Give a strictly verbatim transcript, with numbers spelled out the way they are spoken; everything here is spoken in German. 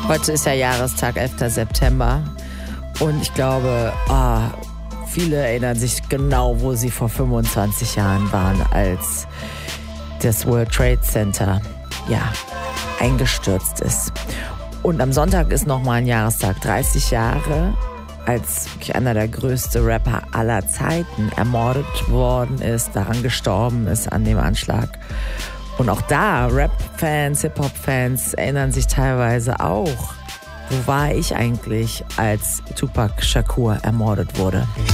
Heute ist ja Jahrestag, elfter September. Und ich glaube, oh, viele erinnern sich genau, wo sie vor fünfundzwanzig Jahren waren, als das World Trade Center ja, eingestürzt ist. Und am Sonntag ist nochmal ein Jahrestag, dreißig Jahre, als einer der größten Rapper aller Zeiten ermordet worden ist, daran gestorben ist an dem Anschlag. Und auch da, Rap-Fans, Hip-Hop-Fans erinnern sich teilweise auch, wo war ich eigentlich, als Tupac Shakur ermordet wurde.